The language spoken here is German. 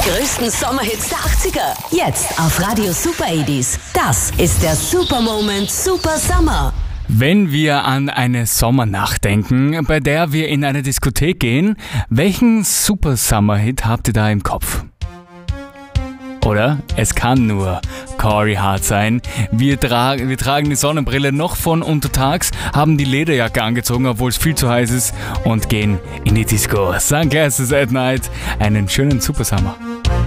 größten Sommerhits der 80er. Jetzt auf Radio Super 80s. Das ist der Super Moment Super Summer. Wenn wir an eine Sommernacht denken, bei der wir in eine Diskothek gehen, welchen Super Summer-Hit habt ihr da im Kopf? Oder? Es kann nur Corey Hart sein. Wir tragen die Sonnenbrille noch von untertags, haben die Lederjacke angezogen, obwohl es viel zu heiß ist, und gehen in die Disco. Sunglasses at Night. Einen schönen Super Summer.